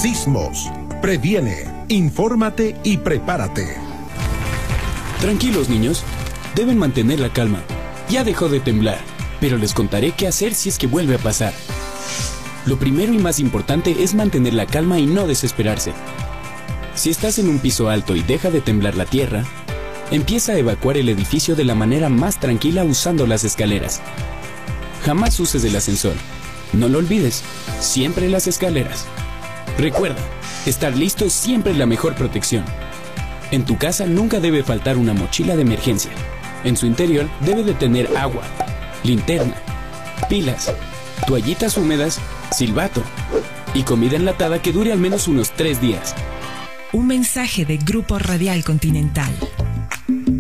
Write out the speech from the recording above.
Sismos. Previene, infórmate y prepárate. Tranquilos, niños. Deben mantener la calma. Ya dejó de temblar, pero les contaré qué hacer si es que vuelve a pasar. Lo primero y más importante es mantener la calma y no desesperarse. Si estás en un piso alto y deja de temblar la tierra, empieza a evacuar el edificio de la manera más tranquila usando las escaleras. Jamás uses el ascensor. No lo olvides, siempre las escaleras. Recuerda, estar listo siempre es la mejor protección. En tu casa nunca debe faltar una mochila de emergencia. En su interior debe de tener agua, linterna, pilas, toallitas húmedas, silbato y comida enlatada que dure al menos unos 3 días. Un mensaje de Grupo Radial Continental.